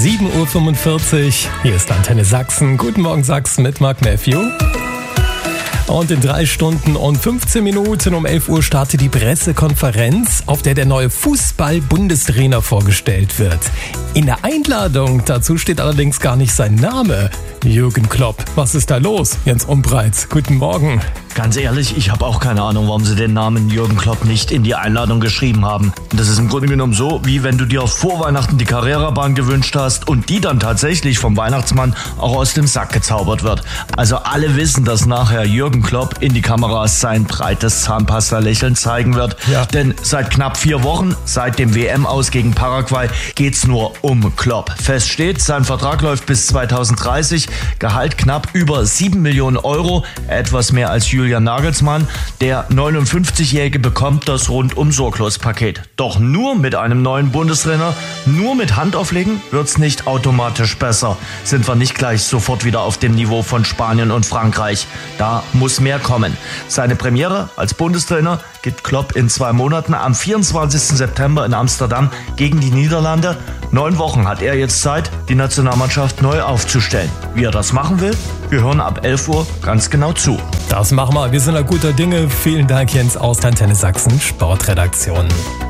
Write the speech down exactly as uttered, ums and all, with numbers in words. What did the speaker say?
sieben Uhr fünfundvierzig. Hier ist Antenne Sachsen. Guten Morgen Sachsen mit Mark Matthew. Und in drei Stunden und fünfzehn Minuten um elf Uhr startet die Pressekonferenz, auf der der neue Fußball-Bundestrainer vorgestellt wird. In der Einladung dazu steht allerdings gar nicht sein Name. Jürgen Klopp. Was ist da los? Jens Umbreit, guten Morgen. Ganz ehrlich, ich habe auch keine Ahnung, warum sie den Namen Jürgen Klopp nicht in die Einladung geschrieben haben. Das ist im Grunde genommen so, wie wenn du dir vor Weihnachten die Carrera-Bahn gewünscht hast und die dann tatsächlich vom Weihnachtsmann auch aus dem Sack gezaubert wird. Also alle wissen, dass nachher Jürgen Klopp in die Kameras sein breites Zahnpasta-Lächeln zeigen wird. Ja. Denn seit knapp vier Wochen, seit dem W M-Aus gegen Paraguay, geht's nur um Klopp. Fest steht, sein Vertrag läuft bis zweitausenddreißig, Gehalt knapp über sieben Millionen Euro, etwas mehr als Julian Nagelsmann. Der neunundfünfzigjährige bekommt das Rundum-Sorglos-Paket. Doch nur mit einem neuen Bundestrainer, nur mit Handauflegen wird's nicht automatisch besser. Sind wir nicht gleich sofort wieder auf dem Niveau von Spanien und Frankreich. Da muss mehr kommen. Seine Premiere als Bundestrainer gibt Klopp in zwei Monaten am vierundzwanzigsten September in Amsterdam gegen die Niederlande. Neun Wochen hat er jetzt Zeit, die Nationalmannschaft neu aufzustellen. Wie er das machen will, wir hören ab elf Uhr ganz genau zu. Das machen wir. Wir sind da guter Dinge. Vielen Dank, Jens, aus der Antenne Sachsen Sportredaktion.